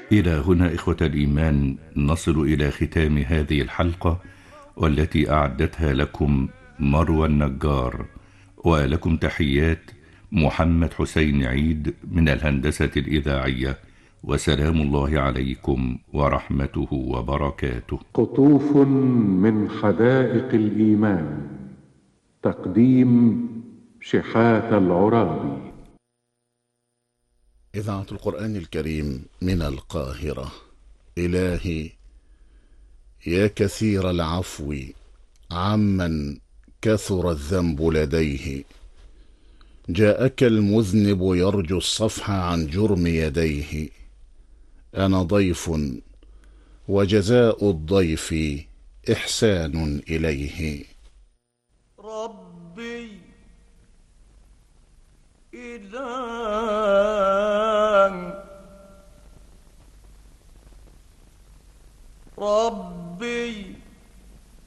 إلى هنا إخوة الإيمان نصل إلى ختام هذه الحلقة، والتي أعدتها لكم مروى النجار. ولكم تحيات محمد حسين عيد من الهندسة الإذاعية، وسلام الله عليكم ورحمته وبركاته. قطوف من حدائق الإيمان. تقديم شحات العرابي. إذاعة القرآن الكريم من القاهرة. إلهي يا كثير العفو عمن كثر الذنب لديه، جاءك المذنب يرجو الصفح عن جرم يديه. أنا ضيف وجزاء الضيف إحسان إليه. ربي إله ربي